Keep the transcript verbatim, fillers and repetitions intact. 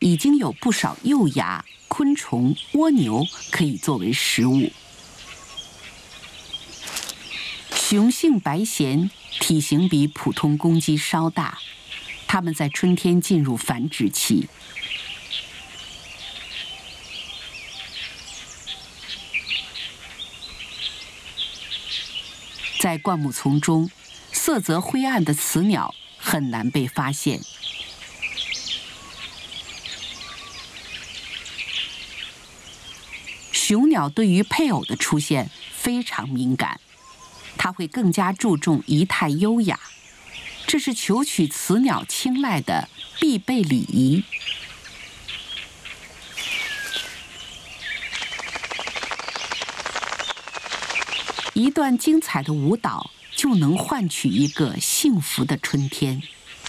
已经有不少幼芽、昆虫、蜗牛可以作为食物。雄性白鹇体型比普通公鸡稍大，它们在春天进入繁殖期。在灌木丛中，色泽灰暗的雌鸟很难被发现。雄鸟对于配偶的出现非常敏感，它会更加注重仪态优雅，这是求取雌鸟青睐的必备礼仪。一段精彩的舞蹈就能换取一个幸福的春天。